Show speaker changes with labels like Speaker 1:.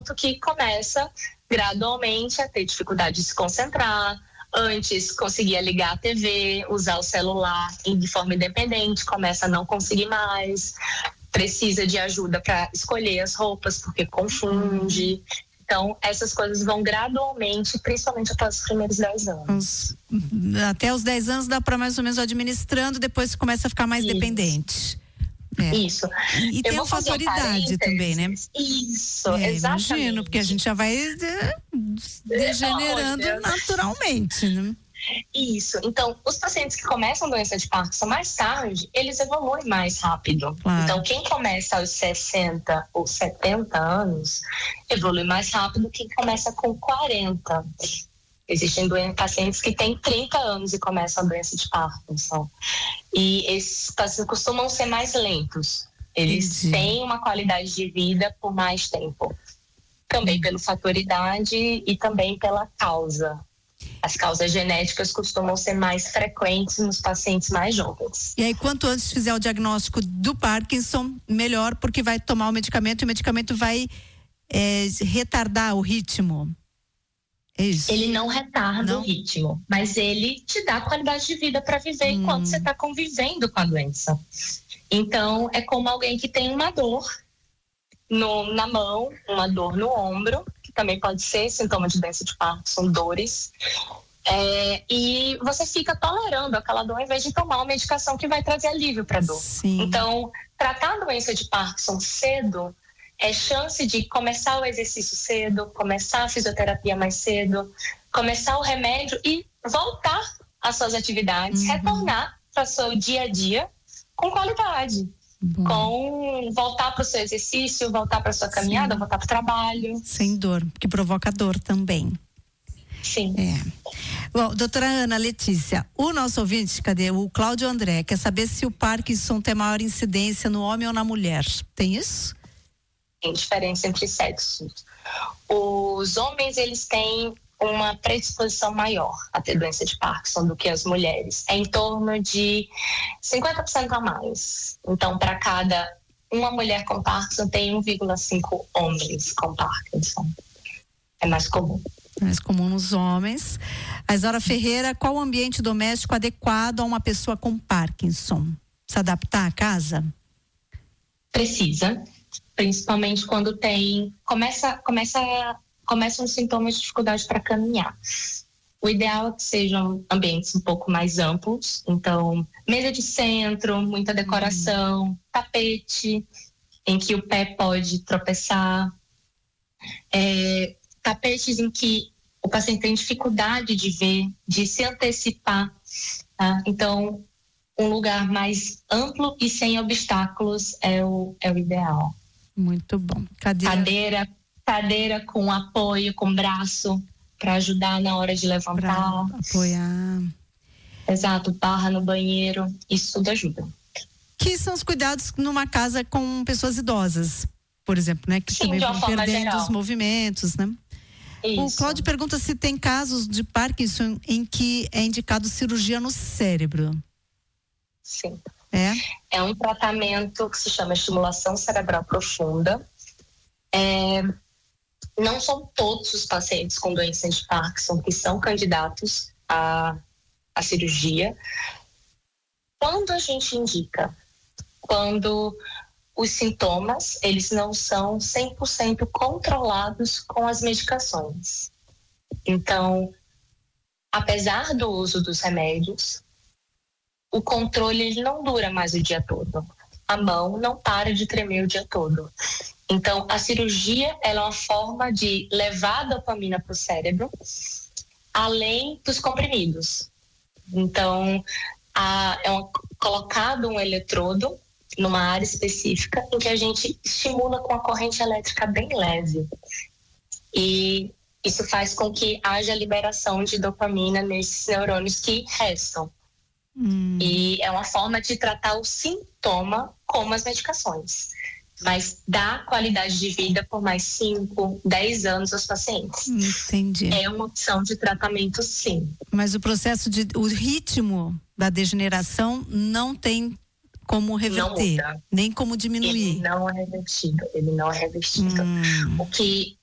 Speaker 1: que começa gradualmente a ter dificuldade de se concentrar. Antes conseguia ligar a TV, usar o celular de forma independente, começa a não conseguir mais, precisa de ajuda para escolher as roupas porque confunde. Então, essas coisas vão gradualmente, principalmente após os primeiros 10 anos.
Speaker 2: Até os 10 anos dá para mais ou menos administrando, depois começa a ficar mais dependente.
Speaker 1: Isso.
Speaker 2: E tem a fator idade também, né?
Speaker 1: Isso, exatamente.
Speaker 2: Imagino, porque a gente já vai degenerando naturalmente, né?
Speaker 1: Isso. Então, os pacientes que começam doença de Parkinson mais tarde, eles evoluem mais rápido.
Speaker 2: Claro.
Speaker 1: Então, quem começa aos 60 ou 70 anos, evolui mais rápido que quem começa com 40. Existem pacientes que têm 30 anos e começam a doença de Parkinson. E esses pacientes costumam ser mais lentos. Eles têm uma qualidade de vida por mais tempo. Também pelo fator idade e também pela causa. As causas genéticas costumam ser mais frequentes nos pacientes mais jovens.
Speaker 2: E aí, quanto antes fizer o diagnóstico do Parkinson, melhor, porque vai tomar o medicamento e o medicamento vai retardar o ritmo. É isso.
Speaker 1: Ele não retarda o ritmo, mas ele te dá qualidade de vida para viver enquanto você está convivendo com a doença. Então, é como alguém que tem uma dor na mão, uma dor no ombro, que também pode ser sintoma de doença de Parkinson, dores. E você fica tolerando aquela dor em vez de tomar uma medicação que vai trazer alívio para a dor.
Speaker 2: Sim.
Speaker 1: Então, tratar a doença de Parkinson cedo é chance de começar o exercício cedo, começar a fisioterapia mais cedo, começar o remédio e voltar às suas atividades, retornar para o seu dia a dia com qualidade. Voltar para o seu exercício, voltar para a sua caminhada, voltar para o trabalho.
Speaker 2: Sem dor, que provoca dor também.
Speaker 1: Sim.
Speaker 2: Bom, doutora Ana Letícia, o nosso ouvinte, o Cláudio André, quer saber se o Parkinson tem maior incidência no homem ou na mulher. Tem isso?
Speaker 1: Tem diferença entre sexos. Os homens, eles têm uma predisposição maior a ter doença de Parkinson do que as mulheres. É em torno de 50% a mais. Então, para cada uma mulher com Parkinson, tem 1,5 homens com Parkinson. É mais comum.
Speaker 2: Mais comum nos homens. A Isaura Ferreira, qual o ambiente doméstico adequado a uma pessoa com Parkinson? Se adaptar à casa?
Speaker 1: Precisa. Principalmente quando começam os sintomas de dificuldade para caminhar. O ideal é que sejam ambientes um pouco mais amplos, então mesa de centro, muita decoração, tapete em que o pé pode tropeçar, tapetes em que o paciente tem dificuldade de ver, de se antecipar, tá? Então um lugar mais amplo e sem obstáculos é o ideal.
Speaker 2: Muito bom.
Speaker 1: Cadeira com apoio, com braço, para ajudar na hora de levantar.
Speaker 2: Pra apoiar.
Speaker 1: Exato, barra no banheiro, isso tudo ajuda.
Speaker 2: Que são os cuidados numa casa com pessoas idosas, por exemplo, né? Que também vão perdendo os movimentos, né? Isso. O Cláudio pergunta se tem casos de Parkinson em que é indicado cirurgia no cérebro.
Speaker 1: Sim. É um tratamento que se chama estimulação cerebral profunda. Não são todos os pacientes com doença de Parkinson que são candidatos à cirurgia. Quando a gente indica? Quando os sintomas, eles não são 100% controlados com as medicações. Então, apesar do uso dos remédios, o controle ele não dura mais o dia todo. A mão não para de tremer o dia todo. Então, a cirurgia ela é uma forma de levar a dopamina para o cérebro, além dos comprimidos. Então, colocado um eletrodo numa área específica em que a gente estimula com a corrente elétrica bem leve. E isso faz com que haja liberação de dopamina nesses neurônios que restam. E é uma forma de tratar o sintoma como as medicações, mas dá qualidade de vida por mais 5, 10 anos aos pacientes.
Speaker 2: Entendi.
Speaker 1: É uma opção de tratamento, sim.
Speaker 2: Mas o ritmo da degeneração não tem como reverter, nem como diminuir.
Speaker 1: Ele não é revertido. O que